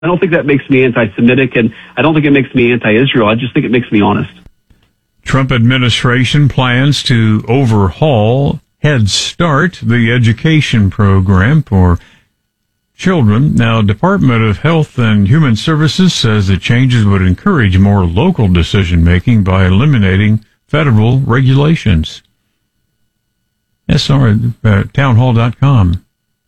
I don't think that makes me anti-Semitic, and I don't think it makes me anti-Israel. I just think it makes me honest. Trump administration plans to overhaul Head Start, the education program for children. Now, Department of Health and Human Services says the changes would encourage more local decision-making by eliminating federal regulations. townhall.com.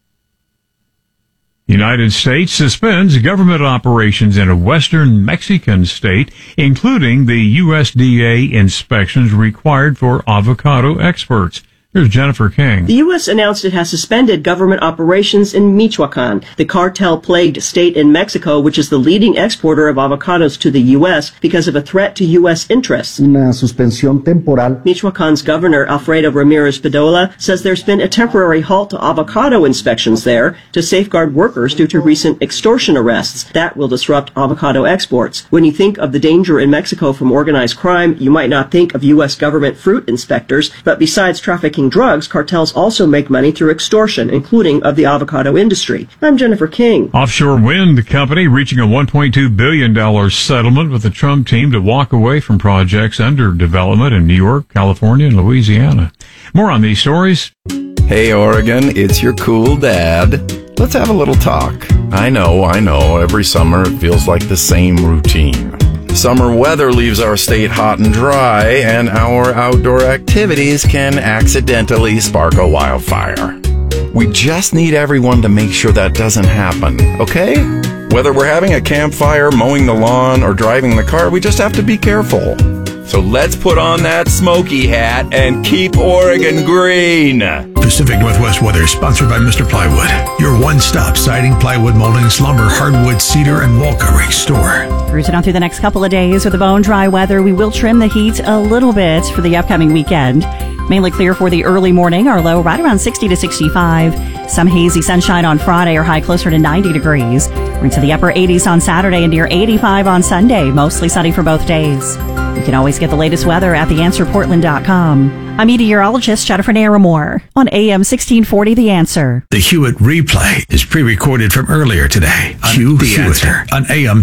United States suspends government operations in a western Mexican state, including the USDA inspections required for avocado exports. Here's Jennifer King. The U.S. announced it has suspended government operations in Michoacan, the cartel-plagued state in Mexico, which is the leading exporter of avocados to the U.S. because of a threat to U.S. interests. Una suspensión temporal. Michoacan's governor, Alfredo Ramirez Bedolla, says there's been a temporary halt to avocado inspections there to safeguard workers due to recent extortion arrests. That will disrupt avocado exports. When you think of the danger in Mexico from organized crime, you might not think of U.S. government fruit inspectors, but besides trafficking drugs, cartels also make money through extortion, including of the avocado industry. I'm Jennifer King. Offshore wind company reaching a $1.2 billion settlement with the Trump team to walk away from projects under development in New York, California, and Louisiana. More on these stories. Hey, Oregon, it's your cool dad. Let's have a little talk. I know, every summer it feels like the same routine. Summer weather leaves our state hot and dry, and our outdoor activities can accidentally spark a wildfire. We just need everyone to make sure that doesn't happen, okay? Whether we're having a campfire, mowing the lawn, or driving the car, we just have to be careful. So let's put on that smoky hat and keep Oregon green. Pacific Northwest weather sponsored by Mr. Plywood, your one-stop siding, plywood, moldings, lumber, hardwood, cedar, and wall covering store. Cruising on through the next couple of days with the bone dry weather. We will trim the heat a little bit for the upcoming weekend. Mainly clear for the early morning. Our low right around 60 to 65. Some hazy sunshine on Friday, or high closer to 90 degrees. We're into the upper 80s on Saturday and near 85 on Sunday. Mostly sunny for both days. You can always get the latest weather at theanswerportland.com. I'm meteorologist Jennifer Naramore on AM 1640 The Answer. The Hewitt replay is pre-recorded from earlier today on Hugh The Hewitt. Answer on AM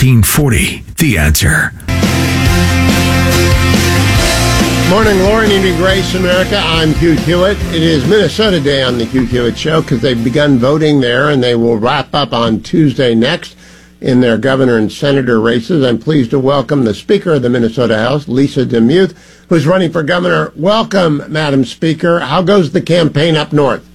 1640 The Answer. Morning, Lauren, evening, Grace, America. I'm Hugh Hewitt. It is Minnesota Day on the Hugh Hewitt Show because they've begun voting there, and they will wrap up on Tuesday next in their governor and senator races. I'm pleased to welcome the Speaker of the Minnesota House, Lisa Demuth, who's running for governor. Welcome, Madam Speaker. How goes the campaign up north?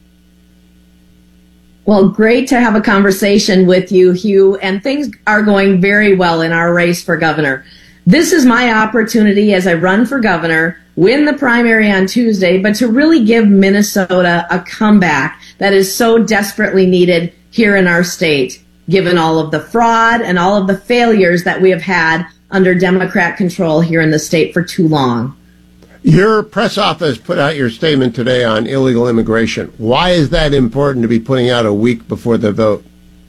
Well, great to have a conversation with you, Hugh, and things are going very well in our race for governor. This is my opportunity as I run for governor, win the primary on Tuesday, but to really give Minnesota a comeback that is so desperately needed here in our state, given all of the fraud and all of the failures that we have had under Democrat control here in the state for too long. Your press office put out your statement today on illegal immigration. Why is that important to be putting out a week before the vote?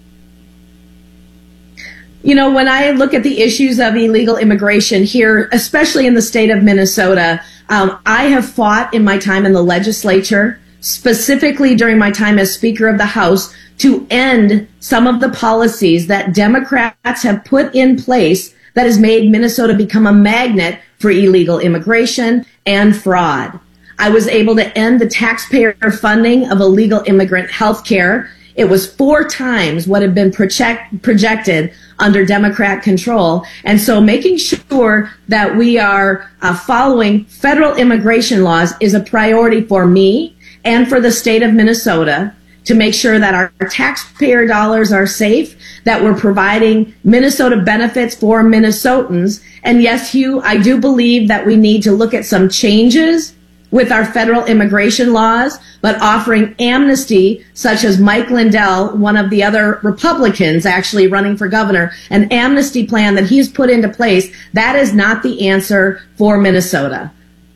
You know, when I look at the issues of illegal immigration here, especially in the state of Minnesota, I have fought in my time in the legislature, specifically during my time as Speaker of the House, to end some of the policies that Democrats have put in place that has made Minnesota become a magnet for illegal immigration and fraud. I was able to end the taxpayer funding of illegal immigrant health care. It was 4 times what had been projected under Democrat control. And so making sure that we are following federal immigration laws is a priority for me and for the state of Minnesota, to make sure that our taxpayer dollars are safe, that we're providing Minnesota benefits for Minnesotans. And yes, Hugh, I do believe that we need to look at some changes with our federal immigration laws, but offering amnesty, such as Mike Lindell, one of the other Republicans actually running for governor, an amnesty plan that he's put into place, that is not the answer for Minnesota.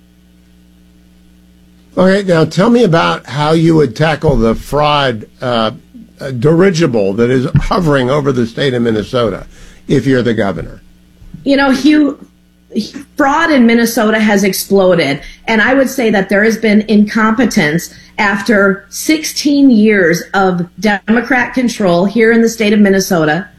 All right, now tell me about how you would tackle the fraud dirigible that is hovering over the state of Minnesota if you're the governor. You know, Hugh, fraud in Minnesota has exploded, and I would say that there has been incompetence after 16 years of Democrat control here in the state of Minnesota.